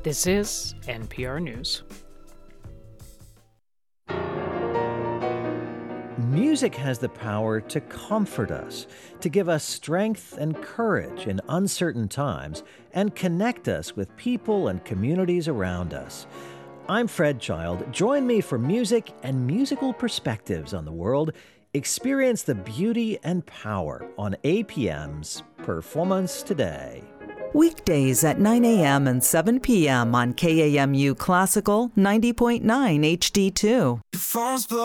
This is NPR News. Music has the power to comfort us, to give us strength and courage in uncertain times, and connect us with people and communities around us. I'm Fred Child. Join me for music and musical perspectives on the world. Experience the beauty and power on APM's Performance Today. Weekdays at 9 a.m. and 7 p.m. on KAMU Classical 90.9 HD2.